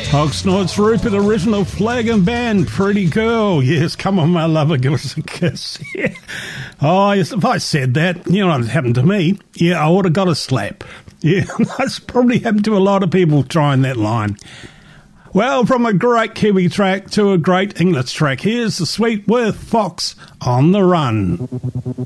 Oxnard's Rupert original flag and band, Pretty Girl. Yes, come on, my lover, give us a kiss. Yeah. Oh, yes, if I said that, you know what happened to me? Yeah, I would have got a slap. Yeah, that's probably happened to a lot of people trying that line. Well, from a great Kiwi track to a great English track, here's The Sweet with Fox on the Run.